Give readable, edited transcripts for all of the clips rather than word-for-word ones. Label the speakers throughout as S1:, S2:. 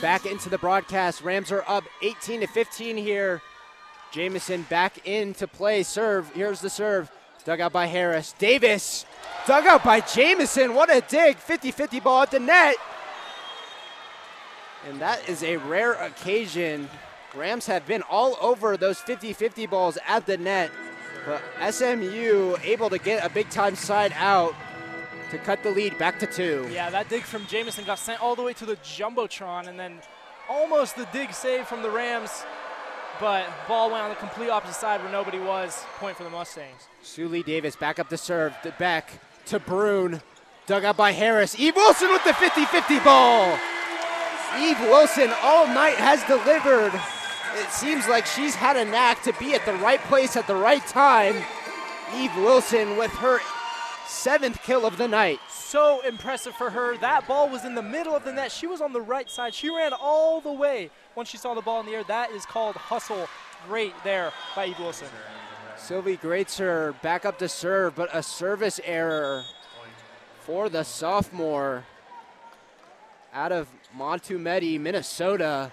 S1: back into the broadcast. Rams are up 18-15 here. Jamison back into play. Serve. Here's the serve. Dug out by Harris. Davis. Dug out by Jamison. What a dig. 50-50 ball at the net. And that is a rare occasion. Rams have been all over those 50-50 balls at the net. But SMU able to get a big-time side out to cut the lead back to 2.
S2: Yeah, that dig from Jamison got sent all the way to the Jumbotron, and then almost the dig save from the Rams, but ball went on the complete opposite side where nobody was. Point for the Mustangs.
S1: Suli Davis back up to serve. Back to Brune. Dug out by Harris. Eve Wilson with the 50-50 ball. Eve Wilson all night has delivered. It seems like she's had a knack to be at the right place at the right time. Eve Wilson with her 7th kill of the night.
S2: So impressive for her. That ball was in the middle of the net. She was on the right side. She ran all the way once she saw the ball in the air. That is called hustle. Great there by Eve Wilson.
S1: Sylvie Greatzer back up to serve, but a service error for the sophomore out of Montumeti, Minnesota.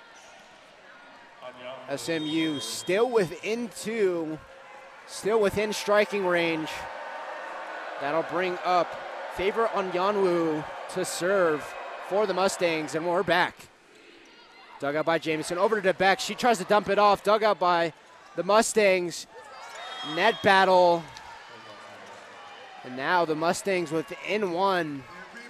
S1: SMU still within 2, still within striking range. That'll bring up Favor Onyanwu to serve for the Mustangs, and we're back. Dug out by Jamison, over to DeBeck. She tries to dump it off, dug out by the Mustangs. Net battle. And now the Mustangs within 1.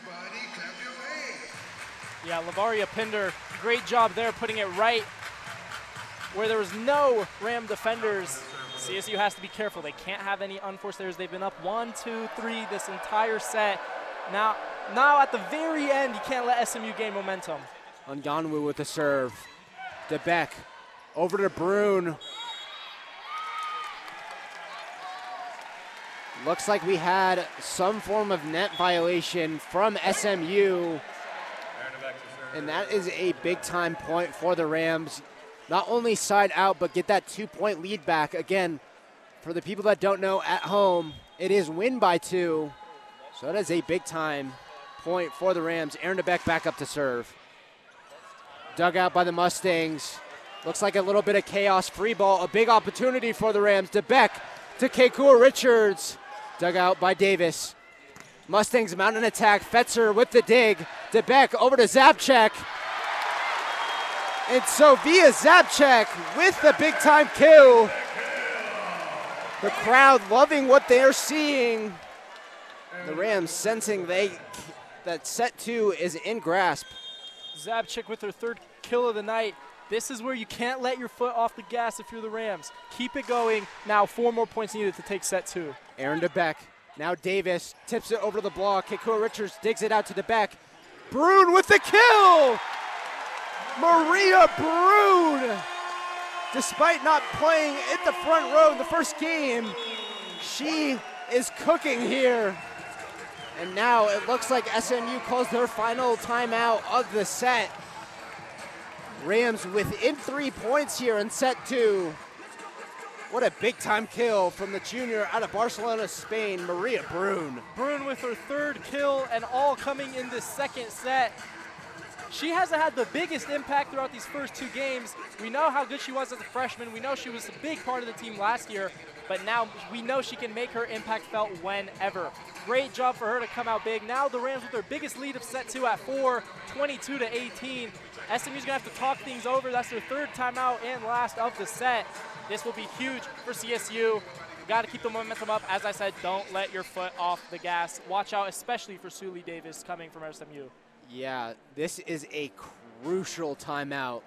S2: Yeah, Lavaria Pinder, great job there putting it right where there was no Ram defenders. CSU has to be careful. They can't have any unforced errors. They've been up 1, 2, 3 this entire set. Now at the very end, you can't let SMU gain momentum.
S1: Onyanwu with the serve. DeBeck over to Brune. Looks like we had some form of net violation from SMU. And that is a big-time point for the Rams. Not only side out, but get that 2-point lead back. Again, for the people that don't know at home, it is win by 2. So that is a big-time point for the Rams. Aaron DeBeck back up to serve. Dug out by the Mustangs. Looks like a little bit of chaos. Free ball, a big opportunity for the Rams. DeBeck to Keikua Richards. Dug out by Davis. Mustangs mount an attack. Fetzer with the dig. DeBeck over to Zapchek. And Sofia Zapchek with the big-time kill. The crowd loving what they're seeing. The Rams sensing that set 2 is in grasp.
S2: Zapchek with her 3rd kill of the night. This is where you can't let your foot off the gas if you're the Rams. Keep it going. Now 4 more points needed to take set 2.
S1: Aaron DeBeck. Now Davis tips it over to the block. Keikua Richards digs it out to DeBeck. Brune with the kill! Maria Brune! Despite not playing at the front row in the first game, she is cooking here. And now it looks like SMU calls their final timeout of the set. Rams within 3 points here in set 2. What a big-time kill from the junior out of Barcelona, Spain, Maria Brune.
S2: Brune with her 3rd kill, and all coming in this second set. She hasn't had the biggest impact throughout these first 2 games. We know how good she was as a freshman. We know she was a big part of the team last year, but now we know she can make her impact felt whenever. Great job for her to come out big. Now the Rams with their biggest lead of set 2 at 4, 22-18. SMU's gonna have to talk things over. That's their 3rd timeout and last of the set. This will be huge for CSU. Got to keep the momentum up. As I said, don't let your foot off the gas. Watch out, especially for Suli Davis coming from SMU.
S1: Yeah, this is a crucial timeout.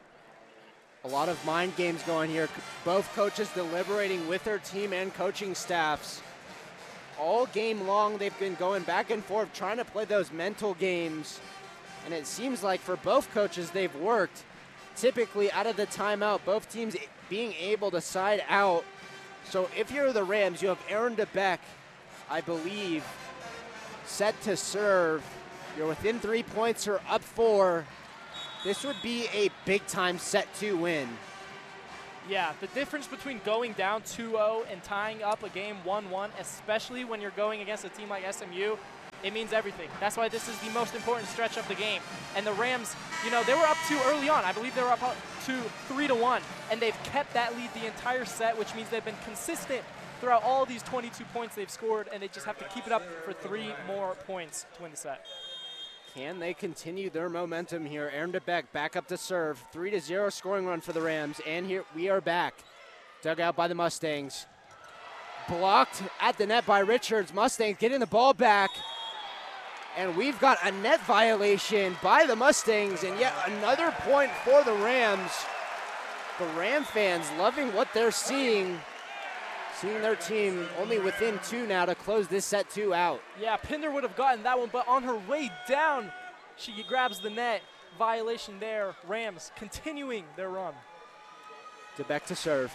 S1: A lot of mind games going here. Both coaches deliberating with their team and coaching staffs. All game long, they've been going back and forth, trying to play those mental games. And it seems like for both coaches, they've worked. Typically, out of the timeout, both teams being able to side out. So if you're the Rams, you have Aaron DeBeck, I believe, set to serve. You're within 3 points or up 4. This would be a big-time set 2 win.
S2: Yeah, the difference between going down 2-0 and tying up a game 1-1, especially when you're going against a team like SMU, it means everything. That's why this is the most important stretch of the game. And the Rams, they were up 2 early on. I believe they were up to 3-1, and they've kept that lead the entire set, which means they've been consistent throughout all these 22 points they've scored, and they just have to keep it up for 3 more points to win the set.
S1: Can they continue their momentum here? Aaron DeBeck back up to serve. 3-0 scoring run for the Rams, and here we are back. Dug out by the Mustangs. Blocked at the net by Richards. Mustangs getting the ball back. And we've got a net violation by the Mustangs, and yet another point for the Rams. The Ram fans loving what they're seeing. Seeing their team only within 2 now to close this set 2 out.
S2: Yeah, Pinder would have gotten that one, but on her way down, she grabs the net. Violation there. Rams continuing their run.
S1: DeBeck to serve.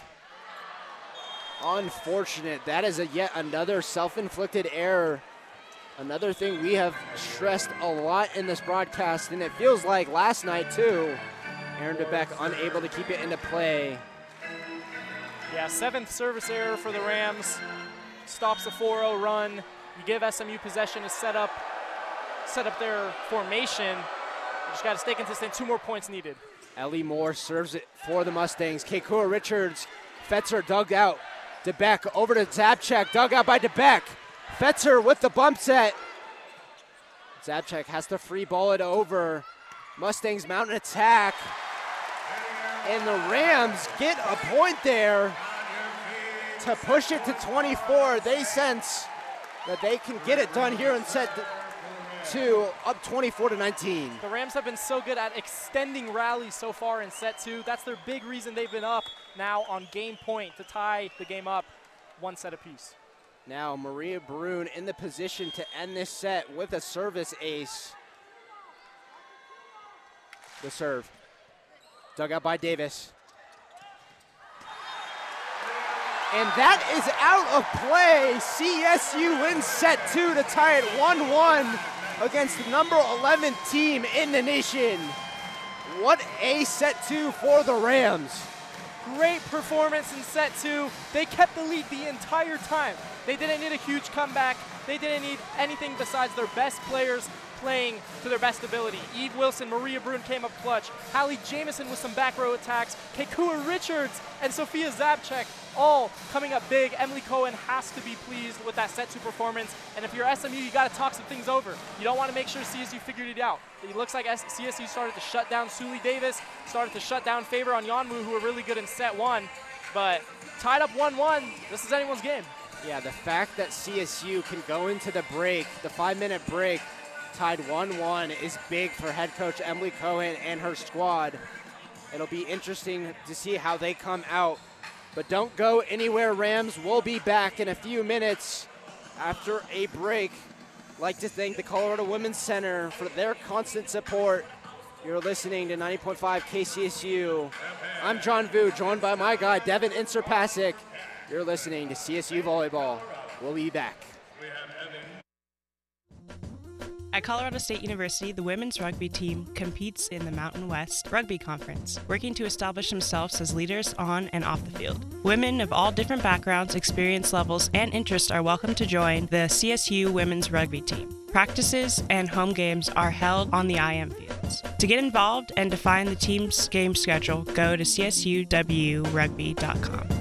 S1: Unfortunate. That is yet another self-inflicted error. Another thing we have stressed a lot in this broadcast, and it feels like last night too. Aaron DeBeck unable to keep it into play.
S2: Yeah, 7th service error for the Rams. Stops a 4-0 run. You give SMU possession to set up their formation. You just got to stay consistent. 2 more points needed.
S1: Ellie Moore serves it for the Mustangs. Keikua Richards. Fetzer dug out. DeBeck over to Zabchek. Dug out by DeBeck. Fetzer with the bump set. Zabchek has to free ball it over. Mustangs mount an attack. And the Rams get a point there to push it to 24. They sense that they can get it done here in set 2, up 24-19.
S2: The Rams have been so good at extending rallies so far in set 2. That's their big reason they've been up now on game point to tie the game up 1 set apiece.
S1: Now Maria Brune in the position to end this set with a service ace. The serve. Dug out by Davis. And that is out of play. CSU wins set 2 to tie it 1-1 against the number 11 team in the nation. What a set 2 for the Rams.
S2: Great performance in set 2. They kept the lead the entire time. They didn't need a huge comeback. They didn't need anything besides their best players playing to their best ability. Eve Wilson, Maria Brune came up clutch. Hallie Jamison with some back row attacks. Keikua Richards and Sophia Zabchek all coming up big. Emily Cohen has to be pleased with that set 2 performance. And if you're SMU, you got to talk some things over. You don't want to make sure CSU figured it out. It looks like CSU started to shut down Suli Davis, started to shut down Favor on Yanwu, who were really good in set 1. But tied up 1-1, this is anyone's game.
S1: Yeah, the fact that CSU can go into the break, the 5-minute break, tied 1-1 is big for head coach Emily Cohen and her squad. It'll be interesting to see how they come out. But don't go anywhere, Rams. We'll be back in a few minutes after a break. I'd like to thank the Colorado Women's Center for their constant support. You're listening to 90.5 KCSU. I'm John Vu, joined by my guy, Devin Inserpasic. You're listening to CSU Volleyball. We'll be back.
S3: At Colorado State University, the women's rugby team competes in the Mountain West Rugby Conference, working to establish themselves as leaders on and off the field. Women of all different backgrounds, experience levels, and interests are welcome to join the CSU women's rugby team. Practices and home games are held on the IM fields. To get involved and to find the team's game schedule, go to csuwrugby.com.